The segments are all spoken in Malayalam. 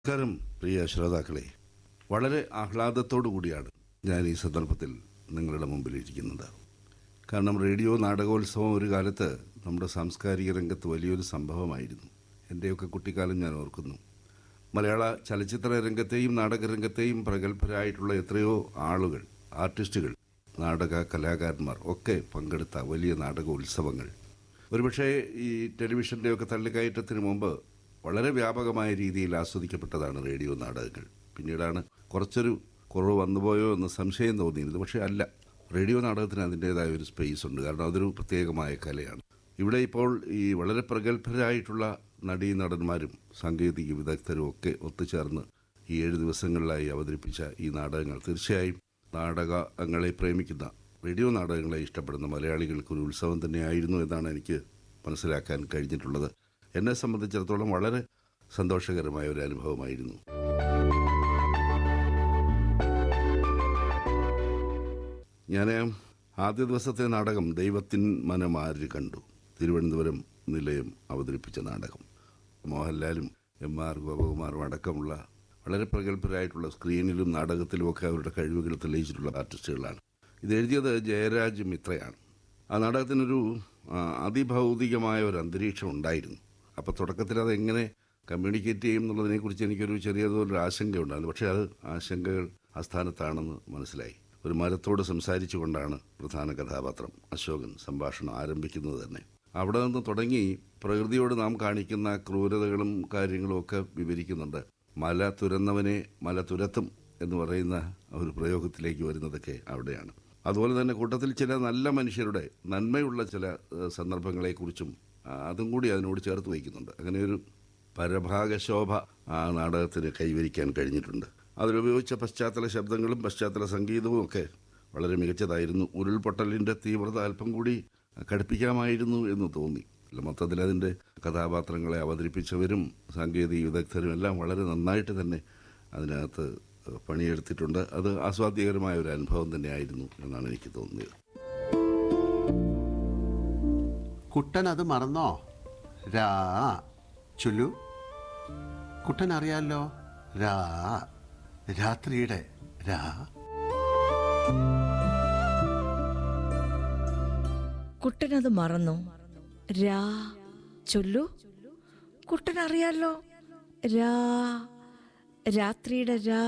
നമസ്കാരം പ്രിയ ശ്രോതാക്കളെ, വളരെ ആഹ്ലാദത്തോടു കൂടിയാണ് ഞാൻ ഈ സന്ദർഭത്തിൽ നിങ്ങളുടെ മുമ്പിലിരിക്കുന്നത്. കാരണം റേഡിയോ നാടകോത്സവം ഒരു കാലത്ത് നമ്മുടെ സാംസ്കാരിക രംഗത്ത് വലിയൊരു സംഭവമായിരുന്നു. എൻ്റെയൊക്കെ കുട്ടിക്കാലം ഞാൻ ഓർക്കുന്നു. മലയാള ചലച്ചിത്ര രംഗത്തെയും നാടകരംഗത്തെയും പ്രഗത്ഭരായിട്ടുള്ള എത്രയോ ആളുകൾ, ആർട്ടിസ്റ്റുകൾ, നാടക കലാകാരന്മാർ ഒക്കെ പങ്കെടുത്ത വലിയ നാടകോത്സവങ്ങൾ ഒരുപക്ഷെ ഈ ടെലിവിഷൻ്റെയൊക്കെ തള്ളിക്കയറ്റത്തിന് മുമ്പ് വളരെ വ്യാപകമായ രീതിയിൽ ആസ്വദിക്കപ്പെട്ടതാണ് റേഡിയോ നാടകങ്ങൾ. പിന്നീടാണ് കുറച്ചൊരു കുറവ് വന്നുപോയോ എന്ന് സംശയം തോന്നിയിരുന്നത്. പക്ഷേ അല്ല, റേഡിയോ നാടകത്തിന് അതിൻ്റേതായ ഒരു സ്പേസ് ഉണ്ട്. കാരണം അതൊരു പ്രത്യേകമായ കലയാണ്. ഇവിടെ ഇപ്പോൾ ഈ വളരെ പ്രഗത്ഭരായിട്ടുള്ള നടീനടന്മാരും സാങ്കേതിക വിദഗ്ധരും ഒക്കെ ഒത്തുചേർന്ന് ഈ 7 ദിവസങ്ങളിലായി അവതരിപ്പിച്ച ഈ നാടകങ്ങൾ തീർച്ചയായും നാടകങ്ങളെ പ്രേമിക്കുന്ന, റേഡിയോ നാടകങ്ങളെ ഇഷ്ടപ്പെടുന്ന മലയാളികൾക്കൊരു ഉത്സവം തന്നെയായിരുന്നു എന്നാണ് എനിക്ക് മനസ്സിലാക്കാൻ കഴിഞ്ഞിട്ടുള്ളത്. എന്നെ സംബന്ധിച്ചിടത്തോളം വളരെ സന്തോഷകരമായ ഒരു അനുഭവമായിരുന്നു. ഞാൻ ആദ്യ ദിവസത്തെ നാടകം ദൈവത്തിൻ മനമാര് കണ്ടു, തിരുവനന്തപുരം നിലയം അവതരിപ്പിച്ച നാടകം. മോഹൻലാലും എം.ആർ. ഗോപകുമാറും അടക്കമുള്ള വളരെ പ്രഗത്ഭരായിട്ടുള്ള സ്ക്രീനിലും നാടകത്തിലുമൊക്കെ അവരുടെ കഴിവുകൾ തെളിയിച്ചിട്ടുള്ള ആർട്ടിസ്റ്റുകളാണ്. ഇതെഴുതിയത് ജയരാജ് മിത്രയാണ്. ആ നാടകത്തിനൊരു അതിഭൗതികമായ ഒരു അന്തരീക്ഷം ഉണ്ടായിരുന്നു. അപ്പോൾ തുടക്കത്തിൽ അതെങ്ങനെ കമ്മ്യൂണിക്കേറ്റ് ചെയ്യും എന്നുള്ളതിനെക്കുറിച്ച് എനിക്കൊരു ചെറിയതൊരു ആശങ്കയുണ്ടായിരുന്നു. പക്ഷേ അത് ആശങ്കകൾ അസ്ഥാനത്താണെന്ന് മനസ്സിലായി. ഒരു മരത്തോട് സംസാരിച്ചു കൊണ്ടാണ് പ്രധാന കഥാപാത്രം അശോകൻ സംഭാഷണം ആരംഭിക്കുന്നത് തന്നെ. അവിടെ നിന്ന് തുടങ്ങി പ്രകൃതിയോട് നാം കാണിക്കുന്ന ക്രൂരതകളും കാര്യങ്ങളും ഒക്കെ വിവരിക്കുന്നുണ്ട്. മല തുരന്നവനെ മല തുരത്തും എന്ന് പറയുന്ന ഒരു പ്രയോഗത്തിലേക്ക് വരുന്നതൊക്കെ അവിടെയാണ്. അതുപോലെ തന്നെ കൂട്ടത്തിൽ ചില നല്ല മനുഷ്യരുടെ നന്മയുള്ള ചില സന്ദർഭങ്ങളെക്കുറിച്ചും അതും കൂടി അതിനോട് ചേർത്ത് വയ്ക്കുന്നുണ്ട്. അങ്ങനെ ഒരു പരഭാഗശോഭ ആ നാടകത്തിന് കൈവരിക്കാൻ കഴിഞ്ഞിട്ടുണ്ട്. അതിലുപയോഗിച്ച പശ്ചാത്തല ശബ്ദങ്ങളും പശ്ചാത്തല സംഗീതവും ഒക്കെ വളരെ മികച്ചതായിരുന്നു. ഉരുൾപൊട്ടലിൻ്റെ തീവ്രത അല്പം കൂടി കടുപ്പിക്കാമായിരുന്നു എന്ന് തോന്നി. മൊത്തത്തിൽ അതിൻ്റെ കഥാപാത്രങ്ങളെ അവതരിപ്പിച്ചവരും സാങ്കേതിക വിദഗ്ധരും എല്ലാം വളരെ നന്നായിട്ട് തന്നെ അതിനകത്ത് പണിയെടുത്തിട്ടുണ്ട്. അത് ആസ്വാദ്യകരമായ ഒരു അനുഭവം തന്നെയായിരുന്നു എന്നാണ് എനിക്ക് തോന്നിയത്. കുട്ടൻ അത് മറന്നോ? രാ ചൊല്ലു. കുട്ടൻ അറിയാലോ, രാ, രാത്രിയുടെ രാ. കുട്ടനത് മറന്നു. രാ ചൊല്ലു. കുട്ടൻ അറിയാലോ, രാ, രാത്രിയുടെ രാ.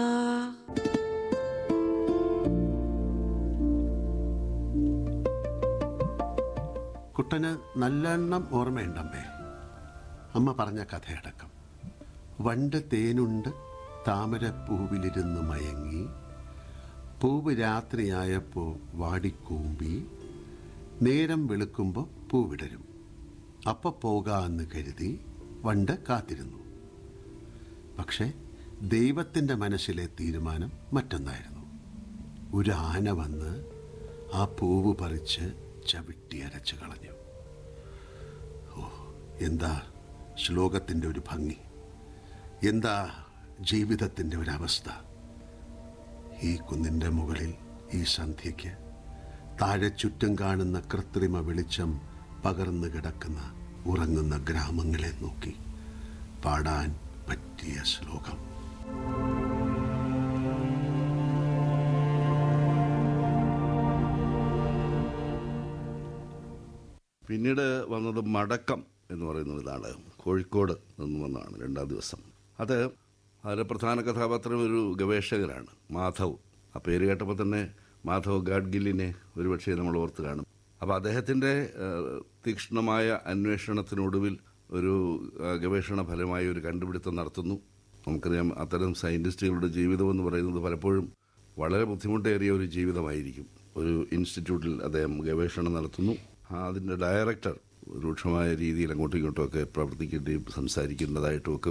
കുട്ടന് നല്ലെണ്ണം ഓർമ്മയുണ്ടമ്മേ. അമ്മ പറഞ്ഞ കഥയടക്കം. വണ്ട് തേനുണ്ട് താമരപ്പൂവിലിരുന്ന് മയങ്ങി, പൂവ് രാത്രിയായപ്പോൾ വാടിക്കൂമ്പി, നേരം വെളുക്കുമ്പോൾ പൂവിടരും, അപ്പം പോകാമെന്ന് കരുതി വണ്ട് കാത്തിരുന്നു. പക്ഷെ ദൈവത്തിൻ്റെ മനസ്സിലെ തീരുമാനം മറ്റൊന്നായിരുന്നു. ഒരു ആന വന്ന് ആ പൂവ് പറിച്ച് ചവിട്ടി അരച്ചു കളഞ്ഞു. ഓ, എന്താ ശ്ലോകത്തിൻ്റെ ഒരു ഭംഗി! എന്താ ജീവിതത്തിൻ്റെ ഒരവസ്ഥ! ഈ കുന്നിൻ്റെ മുകളിൽ ഈ സന്ധ്യയ്ക്ക് താഴെ ചുറ്റും കാണുന്ന കൃത്രിമ വെളിച്ചം പകർന്നു കിടക്കുന്ന ഉറങ്ങുന്ന ഗ്രാമങ്ങളെ നോക്കി പാടാൻ പറ്റിയ ശ്ലോകം. പിന്നീട് വന്നത് മടക്കം എന്ന് പറയുന്ന ഒരു നാടകം. കോഴിക്കോട് നിന്ന് വന്നതാണ് 2ാം ദിവസം. അതിലെ പ്രധാന കഥാപാത്രം ഒരു ഗവേഷകനാണ്, മാധവ്. ആ പേര് കേട്ടപ്പോൾ തന്നെ മാധവ് ഗാഡ്ഗില്ലിനെ ഒരുപക്ഷെ നമ്മൾ ഓർത്ത് കാണും. അപ്പോൾ അദ്ദേഹത്തിൻ്റെ തീക്ഷ്ണമായ അന്വേഷണത്തിനൊടുവിൽ ഒരു ഗവേഷണ ഫലമായി ഒരു കണ്ടുപിടുത്തം നടത്തുന്നു. നമുക്കറിയാം, അത്തരം സയൻറ്റിസ്റ്റുകളുടെ ജീവിതം എന്ന് പറയുന്നത് പലപ്പോഴും വളരെ ബുദ്ധിമുട്ടേറിയ ഒരു ജീവിതമായിരിക്കും. ഒരു ഇൻസ്റ്റിറ്റ്യൂട്ടിൽ അദ്ദേഹം ഗവേഷണം നടത്തുന്നു. അതിൻ്റെ ഡയറക്ടർ രൂക്ഷമായ രീതിയിൽ അങ്ങോട്ടും ഇങ്ങോട്ടുമൊക്കെ പ്രവർത്തിക്കേണ്ടിയും സംസാരിക്കേണ്ടതായിട്ടുമൊക്കെ